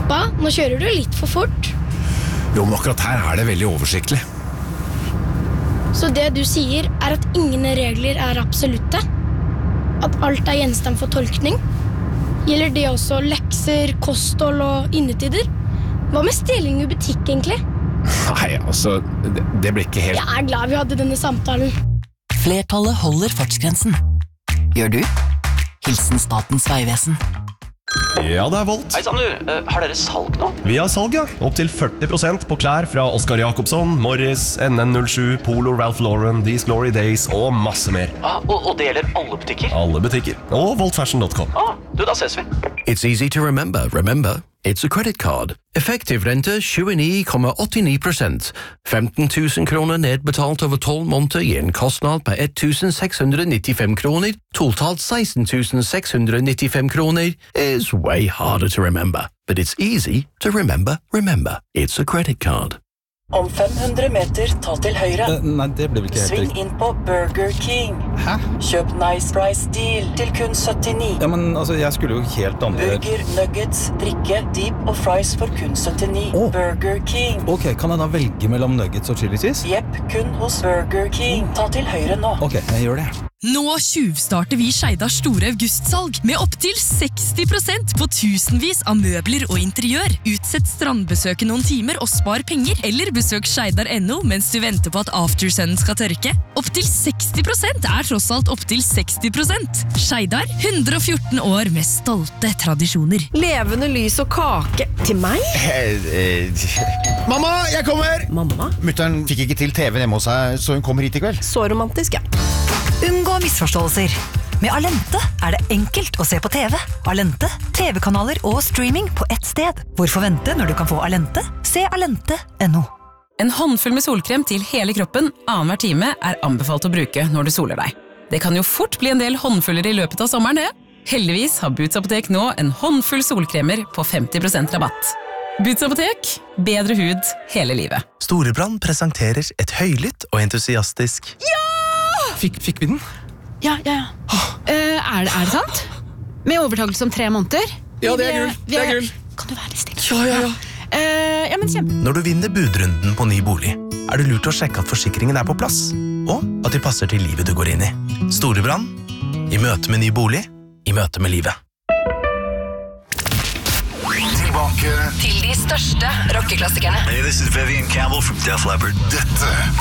Pappa, nå kjører du litt for fort. Jo, men akkurat her det veldig oversiktlig. Så det du sier at ingen regler absolutte? At alt gjenstand for tolkning? Gjelder det også lekser, kosthold og innetider? Hva med stjeling i butikk, egentlig? Nei, altså, det ble ikke helt... Jeg glad vi hadde denne samtalen. Flertallet holder fartsgrensen. Gjør du? Hilsen Statens Vegvesen. Ja, det Volt. Hei, sann du. Har dere salg nå? Vi har salg, ja. Opp til 40% på klær fra Oscar Jacobsson, Morris, NN07, Polo, Ralph Lauren, These Glory Days og masse mer. Og det gjelder alle butikker? Alle butikker. Og voltfashion.com. Da ses vi. It's easy to remember. Remember, it's a credit card. Effektiv rente 29,89%. 15 000 kroner nedbetalt over 12 måneder gir en kostnad på 1.695 kroner. Totalt 16.695 kroner is way harder to remember. But it's easy to remember. Remember, it's a credit card. Om 500 meter, ta til høyre. Nei, det blir vel ikke helt Sving riktig. inn på Burger King. Hæ? Kjøp Nice Price Deal til kun 79. Ja, men altså, jeg skulle jo helt andre... Burger, nuggets, drikke, dip og fries for kun 79. Burger King. Ok, kan jeg da velge mellom nuggets og chili cheese? Jepp, kun hos Burger King. Ta til høyre nå. Ok, jeg gjør det. Nå tjuvstarter vi Skeidars store augustsalg med opp til 60% på tusenvis av møbler og interiør. Utsett strandbesøket noen timer og spar penger, eller besøk Skeidar.no mens du venter på at aftersunnen skal tørke. Opp til 60% tross alt opp til 60%. Skeidar, 114 år med stolte tradisjoner. Levende lys og kake til meg? Mamma, jeg kommer! Mamma? Mutteren fikk ikke til TV hjemme hos seg, så hun kommer hit i kveld. Så romantisk, ja. Unngå misforståelser. Med Alente det enkelt å se på TV. Alente, TV-kanaler og streaming på ett sted. Hvorfor vente når du kan få Alente? Se alente.no. En håndfull med solkrem til hele kroppen annenhver time anbefalt å bruke når du soler deg. Det kan jo fort bli en del håndfuller i løpet av sommeren, det. Heldigvis har Boots Apotek nå en håndfull solkremer på 50% rabatt. Boots Apotek, bedre hud hele livet. Storebrand presenterer et høylytt og entusiastisk... Ja! Fikk vi den? Ja. Er det sant? Med overtakelse om 3 måneder? Ja, det gull. Det gull. Kan du være litt stille? Ja. Ja, men kjempe. Når du vinner budrunden på ny bolig, det lurt å sjekke at forsikringen på plass, og at de passer til livet du går inn i. Storebrand, i møte med ny bolig, i møte med livet. Tilbake til de største rockeklassikerne. Hey, this is Vivian Campbell from Def Leppard. Dette